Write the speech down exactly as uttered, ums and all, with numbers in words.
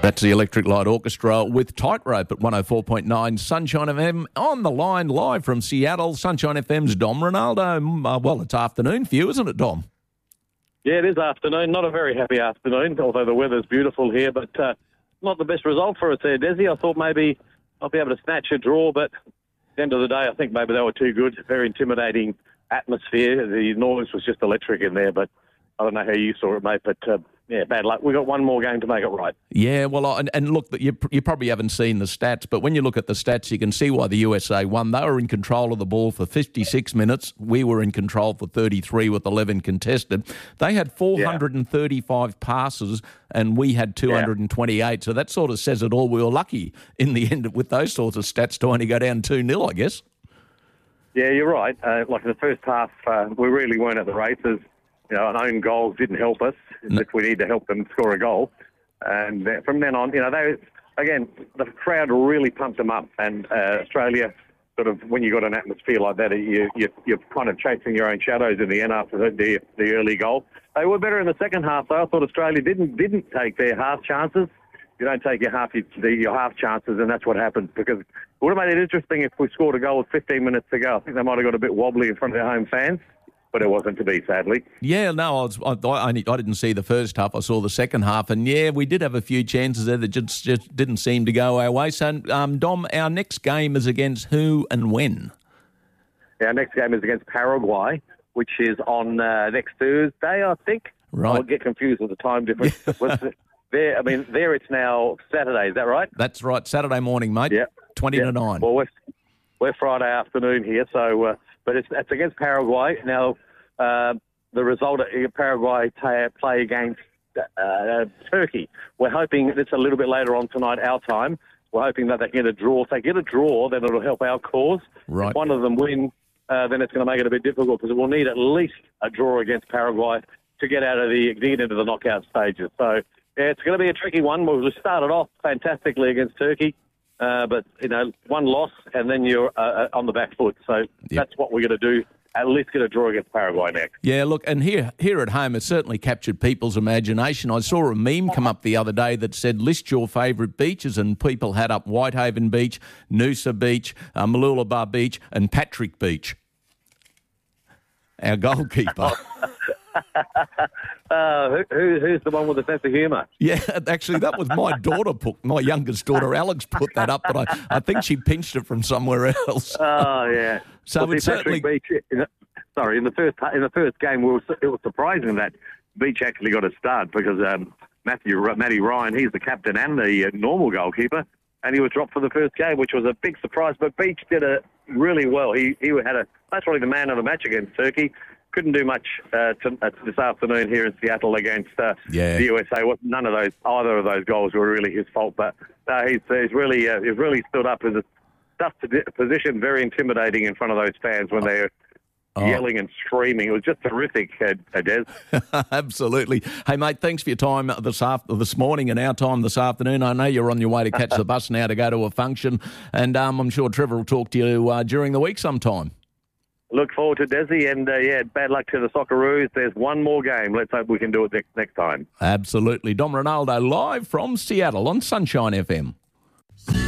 That's the Electric Light Orchestra with Tightrope at one oh four point nine Sunshine F M. On the line live from Seattle, Sunshine F M's Dom Ronaldo. Uh, well, it's afternoon for you, isn't it, Dom? Yeah, it is afternoon. Not a very happy afternoon, although the weather's beautiful here, but uh, not the best result for us there, Desi. I thought maybe I'll be able to snatch a draw, but at the end of the day, I think maybe they were too good. Very intimidating atmosphere. The noise was just electric in there, but I don't know how you saw it, mate, but uh, yeah, bad luck. We've got one more game to make it right. Yeah, well, and, and look, you, you probably haven't seen the stats, but when you look at the stats, you can see why the U S A won. They were in control of the ball for fifty-six minutes. We were in control for thirty-three with eleven contested. They had four hundred thirty-five yeah. passes and we had two hundred twenty-eight, yeah. so that sort of says it all. We were lucky in the end with those sorts of stats to only go down two nil, I guess. Yeah, you're right. Uh, like in the first half, uh, we really weren't at the races. You know, an own goal didn't help us no. if we need to help them score a goal. And from then on, you know, they again, the crowd really pumped them up. And uh, Australia, sort of, when you got an atmosphere like that, you, you, you're kind of chasing your own shadows in the end after the, the, the early goal. They were better in the second half, though. I thought Australia didn't didn't take their half chances. You don't take your half your half chances, and that's what happened. Because it would have made it interesting if we scored a goal with fifteen minutes to go. I think they might have got a bit wobbly in front of their home fans. But it wasn't to be, sadly. Yeah, no, I, was, I, I, only, I didn't see the first half. I saw the second half. And, yeah, we did have a few chances there that just, just didn't seem to go our way. So, um, Dom, our next game is against who and when? Our next game is against Paraguay, which is on uh, next Thursday, I think. Right. I'll get confused with the time difference. there, I mean, there it's now Saturday, is that right? That's right, Saturday morning, mate. Yeah. twenty yeah. to nine. Well, we're, we're Friday afternoon here, so... Uh, but it's, it's against Paraguay. Now... Uh, the result of Paraguay t- play against uh, Turkey. We're hoping it's a little bit later on tonight, our time. We're hoping that they get a draw. If they get a draw, then it'll help our cause. Right. If one of them win, uh, then it's going to make it a bit difficult because we'll need at least a draw against Paraguay to get out of the get into the knockout stages. So yeah, it's going to be a tricky one. We started off fantastically against Turkey. Uh, but, you know, one loss and then you're uh, on the back foot. So yep. that's what we're going to do. At least get a draw against Paraguay next. Yeah, look, and here here at home, it certainly captured people's imagination. I saw a meme come up the other day that said, list your favourite beaches, and people had up Whitehaven Beach, Noosa Beach, uh, Mooloolaba Beach, and Patrick Beach. Our goalkeeper. uh, who, who, who's the one with the sense of humour? Yeah, actually, that was my daughter. Put, my youngest daughter, Alex, put that up, but I, I think she pinched it from somewhere else. Oh, yeah. So well, it's certainly... Beach, in the, sorry, in the first in the first game, we were, it was surprising that Beach actually got a start because um, Matthew Matty Ryan, he's the captain and the uh, normal goalkeeper, and he was dropped for the first game, which was a big surprise. But Beach did it really well. He he had a that's probably the man of the match against Turkey. Couldn't do much uh, to, uh, this afternoon here in Seattle against uh, yeah. the U S A. None of those, either of those goals were really his fault. But uh, he's he's really uh, he's really stood up as a tough position, very intimidating in front of those fans when they're oh. yelling and screaming. It was just terrific, uh, Des. Absolutely. Hey, mate, thanks for your time this after, this morning and our time this afternoon. I know you're on your way to catch the bus now to go to a function, and um, I'm sure Trevor will talk to you uh, during the week sometime. Look forward to Desi, and uh, yeah, bad luck to the Socceroos. There's one more game. Let's hope we can do it next, next time. Absolutely. Dom Ronaldo live from Seattle on Sunshine F M.